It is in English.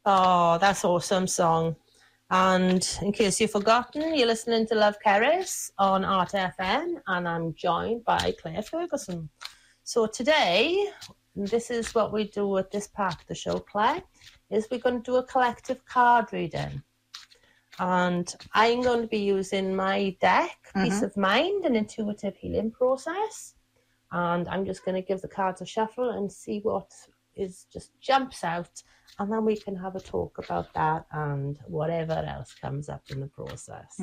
Oh, that's awesome song. And in case you've forgotten, you're listening to Love Keris on Art FM, and I'm joined by Claire Ferguson. So today, this is what we do at this part of the show, Claire, is we're going to do a collective card reading. And I'm going to be using my deck, Peace of Mind, an intuitive healing process. And I'm just going to give the cards a shuffle and see what just jumps out. And then we can have a talk about that and whatever else comes up in the process.